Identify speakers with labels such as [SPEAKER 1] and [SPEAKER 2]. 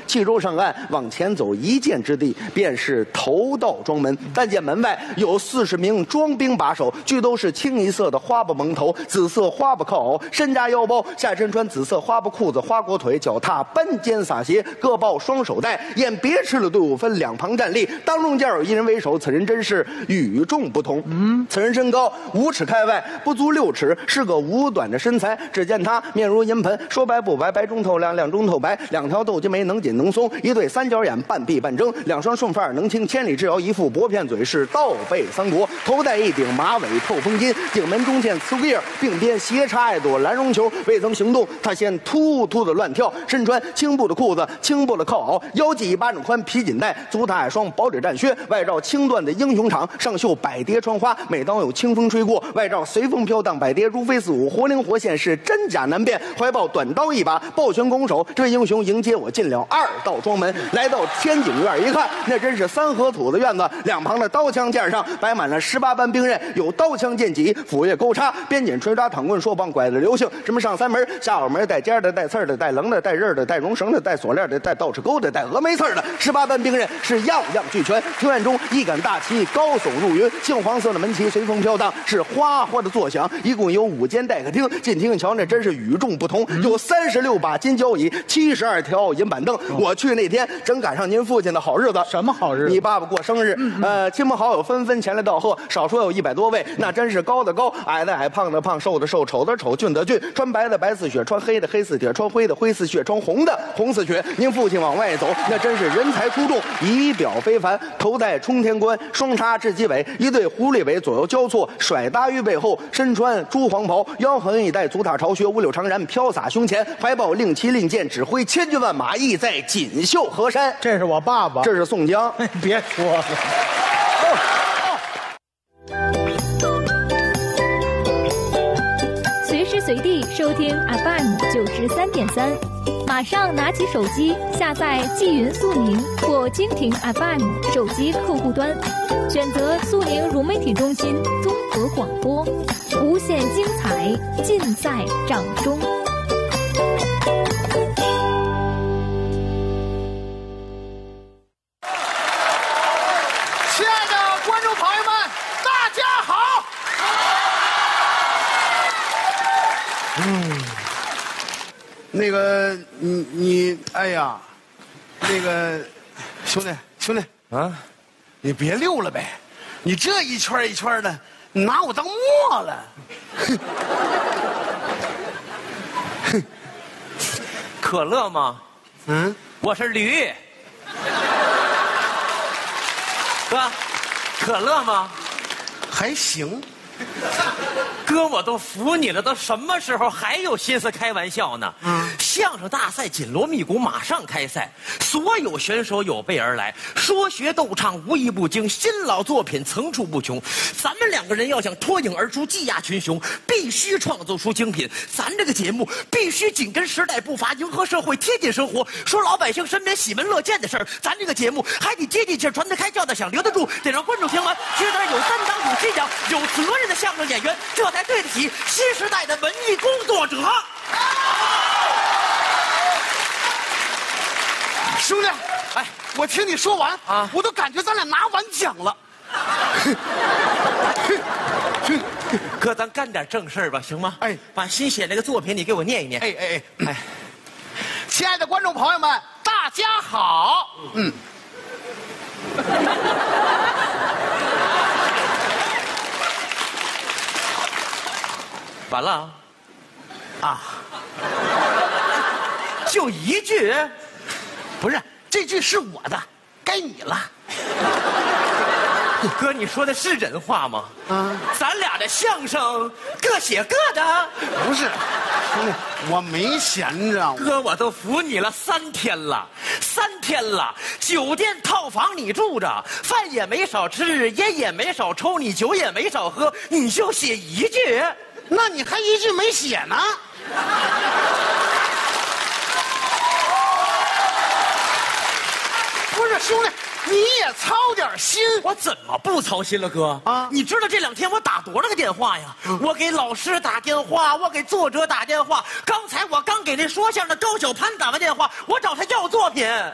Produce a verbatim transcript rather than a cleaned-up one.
[SPEAKER 1] 弃舟上岸，往前走一箭之地，便是头道庄门。但见门外有四十名庄兵把守，俱都是清一色的花布蒙头，紫色花布靠袄，身扎腰包，下身穿紫色花布裤子、花裹腿，脚踏斑尖洒鞋，各抱双手带。眼别吃了队伍分两旁站立，当中间有一人为首，此人真是与众不同。嗯，此人身高五尺开外，不足六尺，是个五短的身材。只见他面如银盆，说白不白，白中透亮，亮中透白，两条斗鸡眉能紧能松，一对三角眼半闭半睁，两双顺发耳能清千里之遥，一副薄片嘴是倒背三国，头戴一顶马尾透风巾，颈门中线刺个叶，鬓边斜插一朵蓝绒球。未曾行动，他先突突的乱跳，身穿青布的裤子，青布的靠袄，腰系一巴掌宽皮锦带，足踏一双薄底战靴，外罩青缎的英雄氅，上绣百蝶穿花。每当有清风吹过，外罩随风飘荡，百蝶如飞似舞，活灵活现，是真假难辨。怀抱短刀一把，抱拳拱手，这位英雄迎接我进了二道庄门。来到天井院一看，那真是三合土的院子，两旁的刀枪架上摆满了十八般兵刃，有刀枪剑戟、斧钺钩叉、鞭锏锤抓、躺棍槊棒、拐子流星，什么上三门、下五门，带尖的、带刺的、带棱的、带刃的、带绒绳的、带锁链的、带倒齿钩的、带峨眉刺的，十八般兵刃是样样俱全。庭院中一杆大旗高耸入云，杏黄色的门旗随风飘荡，是哗哗的作响。一共有五间待客厅，进厅一瞧，那真是与众不同，有三十六把金交椅，七十二条银板凳。我去那天正赶上您父亲的好日子。
[SPEAKER 2] 什么好日子？
[SPEAKER 1] 你爸爸过生日，
[SPEAKER 2] 嗯、
[SPEAKER 1] 呃，亲朋好友纷纷前来道贺，少说有一百多位，那真是高的高，矮的矮，胖的胖，瘦的瘦，丑的丑，俊的俊，穿白的白似雪，穿黑的黑似铁，穿灰的灰似血，穿红的红似雪。您父亲往外走，那真是人才出众，仪表非凡，头戴冲天冠，双插雉鸡尾，一对狐狸尾左右交错，甩搭于背后，身穿朱黄袍，腰横一带，足踏朝靴，五柳长髯飘洒胸前，怀抱令旗令箭，指挥千军万马，意在锦绣河山。
[SPEAKER 2] 这是我爸爸，
[SPEAKER 1] 这是宋江。
[SPEAKER 2] 别说了。
[SPEAKER 3] 随时随地收听 F M 九十三点三，马上拿起手机下载纪云速宁或蜻蜓 F M 手机客户端，选择速宁融媒体中心综合广播，无限精彩尽在掌中。
[SPEAKER 4] 亲爱的观众朋友们，大家好。嗯，那个你你，哎呀，那个兄弟兄弟啊，你别溜了呗，你这一圈一圈的，你拿我当磨了。
[SPEAKER 5] 可乐吗？
[SPEAKER 4] 嗯，
[SPEAKER 5] 我是驴。哥，可乐吗？
[SPEAKER 4] 还行。
[SPEAKER 5] 哥，我都服你了，都什么时候还有心思开玩笑呢？嗯，相声大赛紧锣密鼓，马上开赛，所有选手有备而来，说学逗唱无一不精，新老作品层出不穷。咱们两个人要想脱颖而出，技压群雄，必须创作出精品。咱这个节目必须紧跟时代步伐，迎合社会，贴近生活，说老百姓身边喜闻乐见的事儿。咱这个节目还得接地气，传得开，叫得响，留得住，得让观众听完觉得有担当、有信仰、有责任的相声演员，这才对得起新时代的文艺工作者。
[SPEAKER 4] 兄弟，哎，我听你说完
[SPEAKER 5] 啊，
[SPEAKER 4] 我都感觉咱俩拿完奖了。
[SPEAKER 5] 哥，咱干点正事儿吧，行吗？
[SPEAKER 4] 哎，
[SPEAKER 5] 把新写那个作品你给我念一念。
[SPEAKER 4] 哎哎哎哎，亲爱的观众朋友们，大家好。嗯。
[SPEAKER 5] 完了啊！就一句，
[SPEAKER 4] 不是，这句是我的，该你了。
[SPEAKER 5] 哥，你说的是人话吗？
[SPEAKER 4] 啊，
[SPEAKER 5] 咱俩的相声各写各的。
[SPEAKER 4] 不是，兄弟，我没闲着。
[SPEAKER 5] 哥，我都服你了三天了，三天了，酒店套房你住着，饭也没少吃，烟也没少抽，你酒也没少喝，你就写一句。
[SPEAKER 4] 那你还一句没写呢？不是兄弟，你也操点心。
[SPEAKER 5] 我怎么不操心了，哥？啊，你知道这两天我打多少个电话呀？嗯、我给老师打电话，我给作者打电话。刚才我刚给那说相声的高小攀打完电话，我找他要作品。